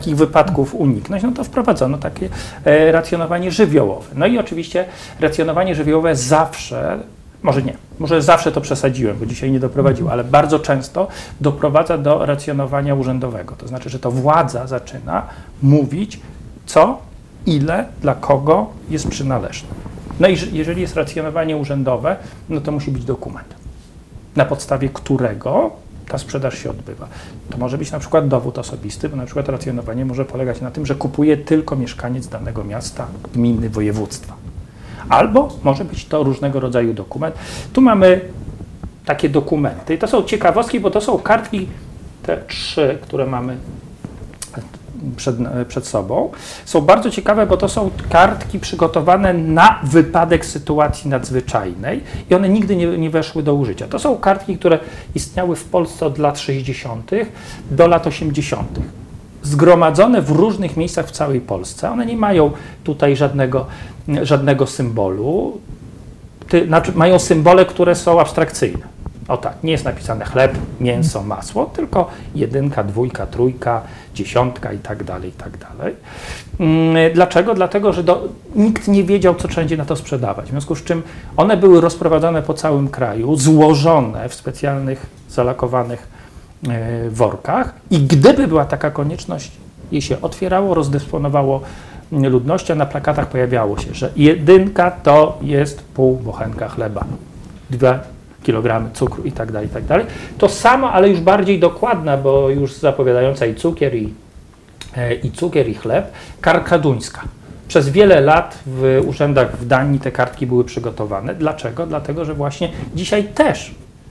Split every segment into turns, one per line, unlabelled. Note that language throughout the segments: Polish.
takich wypadków uniknąć, no to wprowadzono takie racjonowanie żywiołowe. No i oczywiście racjonowanie żywiołowe zawsze, może zawsze to przesadziłem, bo dzisiaj nie doprowadziło, ale bardzo często doprowadza do racjonowania urzędowego. To znaczy, że to władza zaczyna mówić, co, ile, dla kogo jest przynależne. No i jeżeli jest racjonowanie urzędowe, no to musi być dokument, na podstawie którego ta sprzedaż się odbywa. To może być na przykład dowód osobisty, bo na przykład racjonowanie może polegać na tym, że kupuje tylko mieszkaniec danego miasta, gminy, województwa. Albo może być to różnego rodzaju dokument. Tu mamy takie dokumenty. I to są ciekawostki, bo to są kartki, te 3, które mamy przed sobą. Są bardzo ciekawe, bo to są kartki przygotowane na wypadek sytuacji nadzwyczajnej i one nigdy nie weszły do użycia. To są kartki, które istniały w Polsce od lat 60. do lat 80. Zgromadzone w różnych miejscach w całej Polsce. One nie mają tutaj żadnego symbolu. Znaczy mają symbole, które są abstrakcyjne. O tak, nie jest napisane chleb, mięso, masło, tylko 1, 2, 3, 10 i tak dalej, i tak dalej. Dlaczego? Dlatego, że nikt nie wiedział, co wszędzie na to sprzedawać. W związku z czym one były rozprowadzane po całym kraju, złożone w specjalnych, zalakowanych workach i gdyby była taka konieczność, je się otwierało, rozdysponowało ludności, a na plakatach pojawiało się, że 1 to jest pół bochenka chleba, 2 kilogramy cukru i tak dalej, i tak dalej. To samo, ale już bardziej dokładna, bo już zapowiadająca i cukier, i chleb, kartka duńska. Przez wiele lat w urzędach w Danii te kartki były przygotowane. Dlaczego? Dlatego, że właśnie dzisiaj też,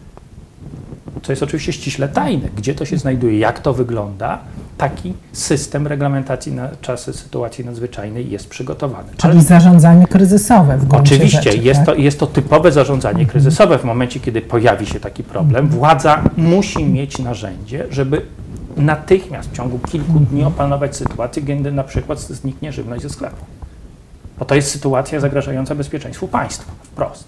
co jest oczywiście ściśle tajne, gdzie to się znajduje, jak to wygląda, taki system reglamentacji na czasy sytuacji nadzwyczajnej jest przygotowany.
Czyli zarządzanie kryzysowe w gruncie
Oczywiście,
rzeczy,
jest to typowe zarządzanie kryzysowe. W momencie, kiedy pojawi się taki problem, władza musi mieć narzędzie, żeby natychmiast w ciągu kilku dni opanować sytuację, kiedy na przykład zniknie żywność ze sklepu. Bo to jest sytuacja zagrażająca bezpieczeństwu państwa, wprost.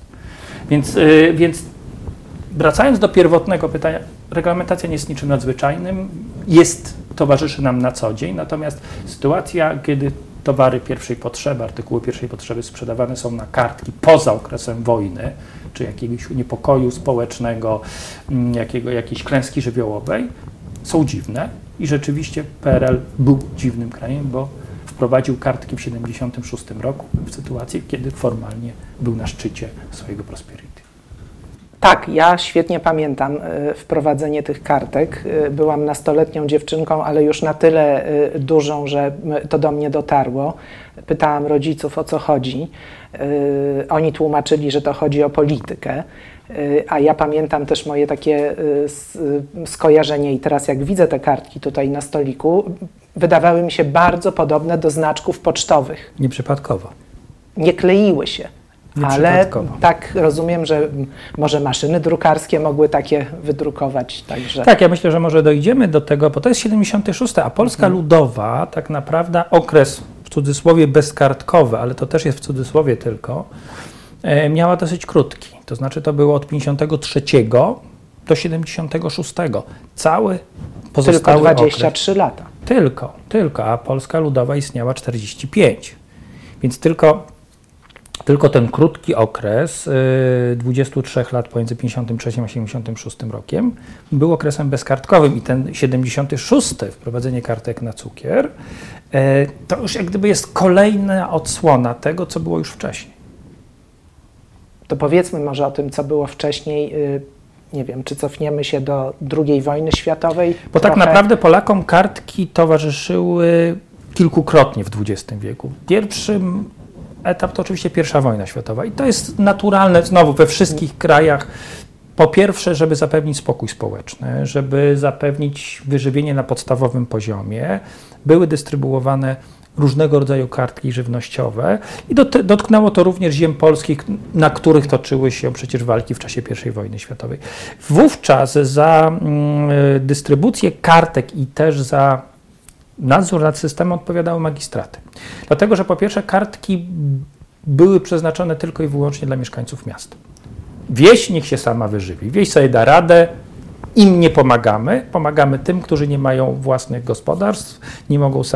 Więc wracając do pierwotnego pytania, reglamentacja nie jest niczym nadzwyczajnym, towarzyszy nam na co dzień, natomiast sytuacja, kiedy towary pierwszej potrzeby, artykuły pierwszej potrzeby sprzedawane są na kartki poza okresem wojny, czy jakiegoś niepokoju społecznego, jakiejś klęski żywiołowej, są dziwne i rzeczywiście PRL był dziwnym krajem, bo wprowadził kartki w 1976 roku w sytuacji, kiedy formalnie był na szczycie swojego prosperity.
Tak, ja świetnie pamiętam wprowadzenie tych kartek. Byłam nastoletnią dziewczynką, ale już na tyle dużą, że to do mnie dotarło. Pytałam rodziców, o co chodzi. Oni tłumaczyli, że to chodzi o politykę. A ja pamiętam też moje takie skojarzenie i teraz jak widzę te kartki tutaj na stoliku, wydawały mi się bardzo podobne do znaczków pocztowych.
Nieprzypadkowo.
Nie kleiły się. Ale tak rozumiem, że może maszyny drukarskie mogły takie wydrukować. Także.
Tak, ja myślę, że może dojdziemy do tego, bo to jest 76, a Polska Ludowa tak naprawdę okres, w cudzysłowie bezkartkowy, ale to też jest w cudzysłowie tylko, miała dosyć krótki. To znaczy to było od 53 do 76. Cały pozostały
tylko 23
okres.
lata.
Tylko, a Polska Ludowa istniała 45. Więc tylko ten krótki okres 23 lat pomiędzy 53 a 76 rokiem był okresem bezkartkowym i ten 76, wprowadzenie kartek na cukier, to już jak gdyby jest kolejna odsłona tego, co było już wcześniej.
To powiedzmy może o tym, co było wcześniej. Nie wiem, czy cofniemy się do II wojny światowej?
Bo tak naprawdę Polakom kartki towarzyszyły kilkukrotnie w XX wieku. Pierwszym etap to oczywiście I wojna światowa i to jest naturalne znowu we wszystkich krajach. Po pierwsze, żeby zapewnić spokój społeczny, żeby zapewnić wyżywienie na podstawowym poziomie, były dystrybuowane różnego rodzaju kartki żywnościowe i dotknęło to również ziem polskich, na których toczyły się przecież walki w czasie I wojny światowej. Wówczas za dystrybucję kartek i też za nadzór nad systemem odpowiadały magistraty. Dlatego, że po pierwsze kartki były przeznaczone tylko i wyłącznie dla mieszkańców miasta. Wieś niech się sama wyżywi. Wieś sobie da radę, im nie pomagamy. Pomagamy tym, którzy nie mają własnych gospodarstw, nie mogą